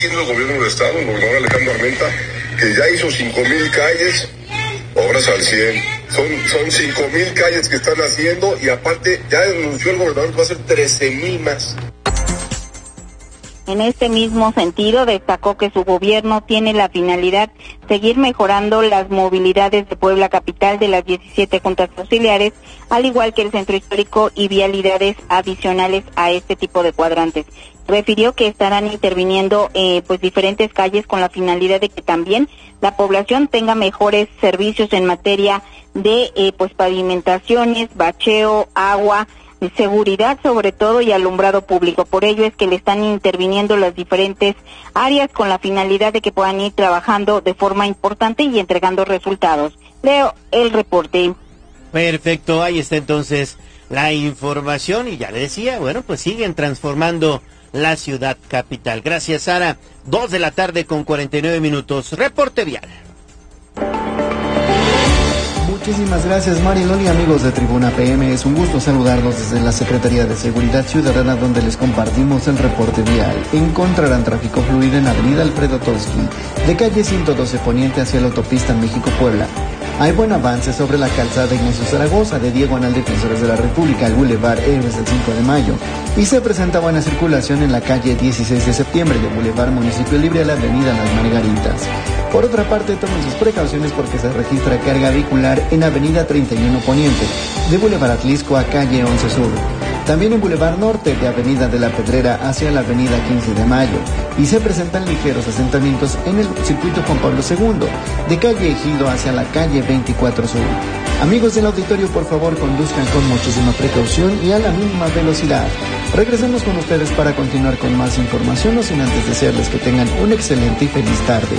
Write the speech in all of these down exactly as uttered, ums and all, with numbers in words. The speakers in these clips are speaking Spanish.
El gobierno del estado, el gobernador Alejandro Armenta, que ya hizo cinco mil calles, obras al cien. Son, son cinco mil calles que están haciendo y aparte ya anunció el gobernador que va a ser trece mil más. En este mismo sentido, destacó que su gobierno tiene la finalidad de seguir mejorando las movilidades de Puebla capital de las diecisiete juntas auxiliares, al igual que el centro histórico y vialidades adicionales a este tipo de cuadrantes. Refirió que estarán interviniendo eh, pues diferentes calles con la finalidad de que también la población tenga mejores servicios en materia de eh, pues pavimentaciones, bacheo, agua, seguridad sobre todo y alumbrado público. Por ello es que le están interviniendo las diferentes áreas con la finalidad de que puedan ir trabajando de forma importante y entregando resultados. Leo el reporte. Perfecto, ahí está entonces la información y ya le decía, bueno, pues siguen transformando la ciudad capital. Gracias, Sara. Dos de la tarde con cuarenta y nueve minutos. Reporte vial. Muchísimas gracias, Marilón, y amigos de Tribuna P M. Es un gusto saludarlos desde la Secretaría de Seguridad Ciudadana, donde les compartimos el reporte vial. Encontrarán tráfico fluido en Avenida Alfredo Toski, de calle ciento doce Poniente hacia la autopista México-Puebla. Hay buen avance sobre la calzada Ignacio Zaragoza, de diagonal Defensores de la República al Boulevard Héroes del cinco de mayo, y se presenta buena circulación en la calle dieciséis de septiembre de Boulevard Municipio Libre a la avenida Las Margaritas. Por otra parte, tomen sus precauciones porque se registra carga vehicular en avenida treinta y uno Poniente, de Boulevard Atlisco a calle once Sur. También en Boulevard Norte, de Avenida de la Pedrera hacia la avenida quince de mayo, y se presentan ligeros asentamientos en el circuito Juan Pablo segundo, de calle Ejido hacia la calle veinticuatro Sur. Amigos del auditorio, por favor, conduzcan con muchísima precaución y a la mínima velocidad. Regresamos con ustedes para continuar con más información, no sin antes desearles que tengan una excelente y feliz tarde.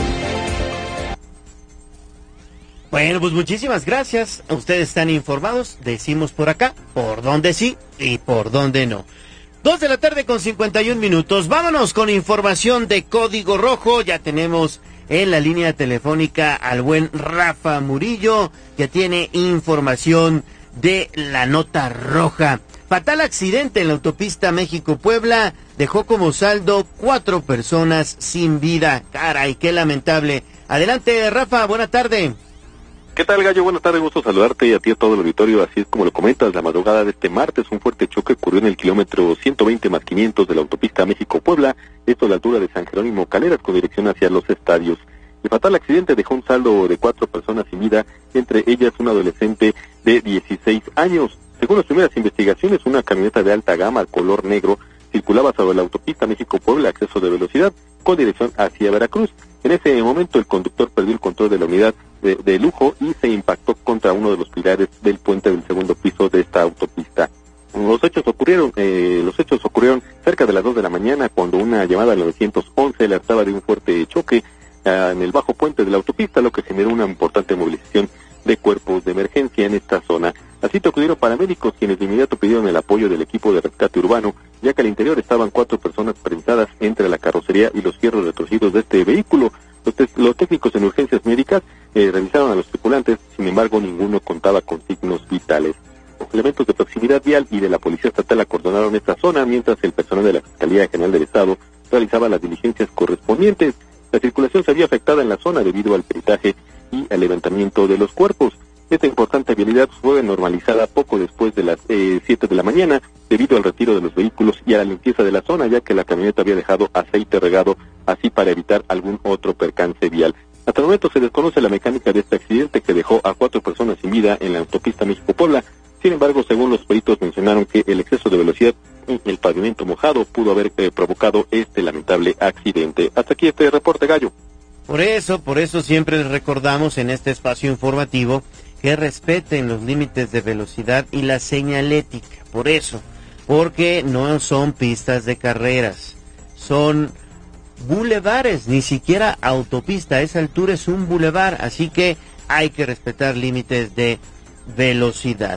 Bueno, pues muchísimas gracias. Ustedes están informados, decimos por acá, por dónde sí y por dónde no. Dos de la tarde con cincuenta y un minutos. Vámonos con información de Código Rojo. Ya tenemos en la línea telefónica al buen Rafa Murillo, que tiene información de la nota roja. Fatal accidente en la autopista México-Puebla dejó como saldo cuatro personas sin vida. Caray, qué lamentable. Adelante, Rafa, buena tarde. ¿Qué tal, Gallo? Buenas tardes, gusto saludarte y a ti a todo el auditorio. Así es como lo comentas, la madrugada de este martes un fuerte choque ocurrió en el kilómetro ciento veinte más quinientos de la autopista México-Puebla, esto a la altura de San Jerónimo Caleras con dirección hacia los estadios. El fatal accidente dejó un saldo de cuatro personas sin vida, entre ellas un adolescente de dieciséis años. Según las primeras investigaciones, una camioneta de alta gama color negro circulaba sobre la autopista México-Puebla, exceso de velocidad, con dirección hacia Veracruz. En ese momento el conductor perdió el control de la unidad de, de lujo y se impactó contra uno de los pilares del puente del segundo piso de esta autopista. Los hechos ocurrieron, eh, los hechos ocurrieron cerca de las dos de la mañana cuando una llamada al nueve once alertaba de un fuerte choque uh, en el bajo puente de la autopista, lo que generó una importante movilización de cuerpos de emergencia en esta zona. Así te acudieron paramédicos, quienes de inmediato pidieron el apoyo del equipo de rescate urbano, ya que al interior estaban cuatro personas prensadas entre la carrocería y los fierros retorcidos de este vehículo. Los, te- los técnicos en urgencias médicas eh, revisaron a los tripulantes, sin embargo ninguno contaba con signos vitales. Los elementos de proximidad vial y de la Policía Estatal acordonaron esta zona, mientras el personal de la Fiscalía General del Estado realizaba las diligencias correspondientes. La circulación se había afectada en la zona debido al peritaje y al levantamiento de los cuerpos. Esta importante vialidad fue normalizada poco después de las eh, siete de la mañana debido al retiro de los vehículos y a la limpieza de la zona, ya que la camioneta había dejado aceite regado, así para evitar algún otro percance vial. Hasta el momento se desconoce la mecánica de este accidente que dejó a cuatro personas sin vida en la autopista México-Puebla. Sin embargo, según los peritos mencionaron que el exceso de velocidad y el pavimento mojado pudo haber eh, provocado este lamentable accidente. Hasta aquí este reporte, Gallo. Por eso, por eso siempre les recordamos en este espacio informativo que respeten los límites de velocidad y la señalética. Por eso, porque no son pistas de carreras, son bulevares, ni siquiera autopista. A esa altura es un bulevar, así que hay que respetar límites de velocidad.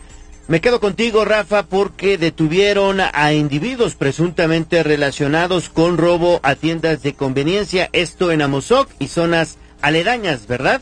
Me quedo contigo, Rafa, porque detuvieron a individuos presuntamente relacionados con robo a tiendas de conveniencia, esto en Amozoc y zonas aledañas, ¿verdad?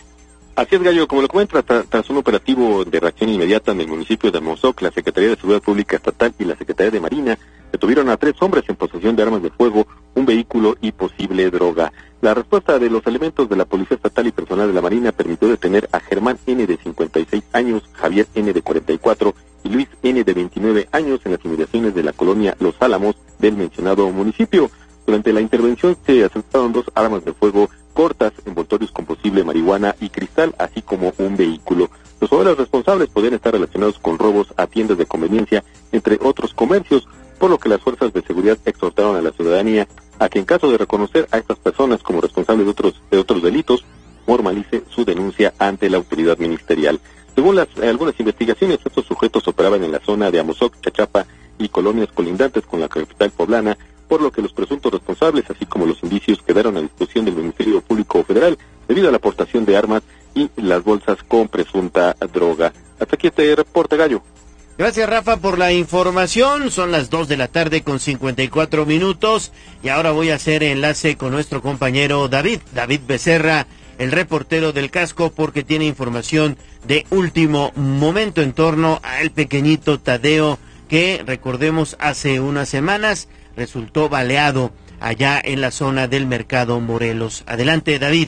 Así es, Gallo, como lo comenta, tras, tras un operativo de reacción inmediata en el municipio de Amozoc, la Secretaría de Seguridad Pública Estatal y la Secretaría de Marina Detuvieron a tres hombres en posesión de armas de fuego, un vehículo y posible droga. La respuesta de los elementos de la Policía Estatal y personal de la Marina permitió detener a Germán N. de cincuenta y seis años, Javier N. de cuarenta y cuatro y Luis N. de veintinueve años en las inmediaciones de la colonia Los Álamos del mencionado municipio. Durante la intervención se asentaron dos armas de fuego cortas, envoltorios con posible marihuana y cristal, así como un vehículo. Los jugadores responsables podrían estar relacionados con robos a tiendas de conveniencia, entre otros comercios, por lo que las fuerzas de seguridad exhortaron a la ciudadanía a que en caso de reconocer a estas personas como responsables de otros de otros delitos, formalice su denuncia ante la autoridad ministerial. Según las eh, algunas investigaciones, estos sujetos operaban en la zona de Amozoc, Chachapa y colonias colindantes con la capital poblana, por lo que los presuntos responsables, así como los indicios, quedaron a disposición del Ministerio Público Federal debido a la aportación de armas y las bolsas con presunta droga. Hasta aquí este reporte, Gallo. Gracias, Rafa, por la información. Son las dos de la tarde con cincuenta y cuatro minutos y ahora voy a hacer enlace con nuestro compañero David, David Becerra, el reportero del casco, porque tiene información de último momento en torno al pequeñito Tadeo que, recordemos, hace unas semanas resultó baleado allá en la zona del Mercado Morelos. Adelante, David.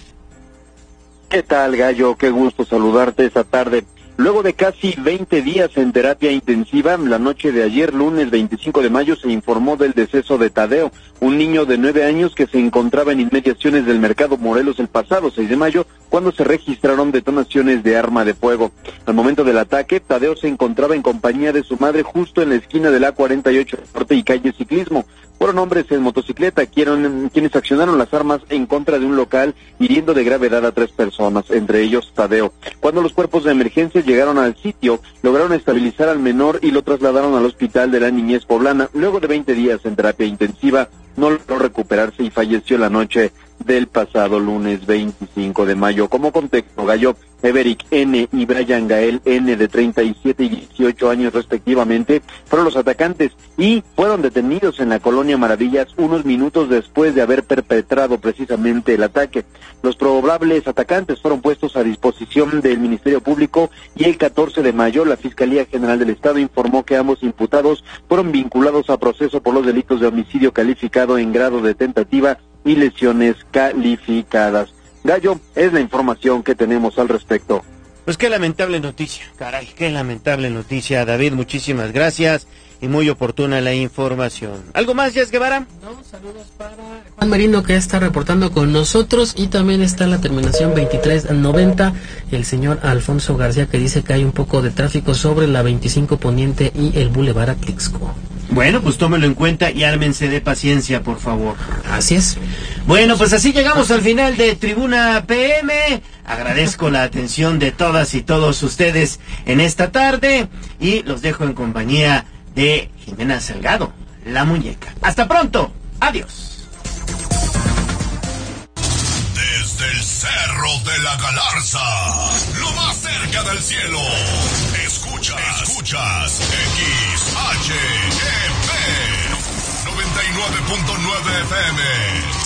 ¿Qué tal, Gallo? Qué gusto saludarte esta tarde. Luego de casi veinte días en terapia intensiva, la noche de ayer, lunes veinticinco de mayo, se informó del deceso de Tadeo, un niño de nueve años que se encontraba en inmediaciones del Mercado Morelos el pasado seis de mayo, cuando se registraron detonaciones de arma de fuego. Al momento del ataque, Tadeo se encontraba en compañía de su madre justo en la esquina de la cuarenta y ocho Norte y calle Ciclismo. Fueron hombres en motocicleta quienes accionaron las armas en contra de un local, hiriendo de gravedad a tres personas, entre ellos Tadeo. Cuando los cuerpos de emergencia llegaron al sitio, lograron estabilizar al menor y lo trasladaron al hospital de la niñez poblana. Luego de veinte días en terapia intensiva, no logró recuperarse y falleció la noche del pasado lunes veinticinco de mayo. Como contexto, Gallo, Everick N. y Brian Gael N. de treinta y siete y dieciocho años respectivamente fueron los atacantes y fueron detenidos en la colonia Maravillas unos minutos después de haber perpetrado precisamente el ataque. Los probables atacantes fueron puestos a disposición del Ministerio Público y el catorce de mayo la Fiscalía General del Estado informó que ambos imputados fueron vinculados a proceso por los delitos de homicidio calificado en grado de tentativa y lesiones calificadas. Gallo, es la información que tenemos al respecto. Pues qué lamentable noticia, caray, qué lamentable noticia, David, muchísimas gracias y muy oportuna la información. ¿Algo más, Jess Guevara? No, saludos para Juan Marino, que está reportando con nosotros, y también está la terminación veintitrés noventa, el señor Alfonso García, que dice que hay un poco de tráfico sobre la veinticinco Poniente y el Boulevard Atlixco. Bueno, pues tómelo en cuenta y ármense de paciencia, por favor. Así es. Bueno, pues así llegamos al final de Tribuna P M. Agradezco la atención de todas y todos ustedes en esta tarde y los dejo en compañía de Jimena Salgado, la muñeca. Hasta pronto. Adiós. Desde el Cerro de la Galarza, lo más cerca del cielo, escuchas, escuchas X H E P noventa y nueve punto nueve F M.